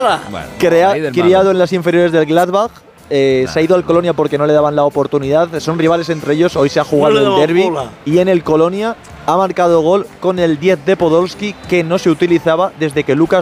Bueno, criado en las inferiores del Gladbach. Se ha ido al Colonia porque no le daban la oportunidad. Son rivales entre ellos. Hoy se ha jugado el derbi. Y en el Colonia ha marcado gol con el 10 de Podolski, que no se utilizaba desde que Lucas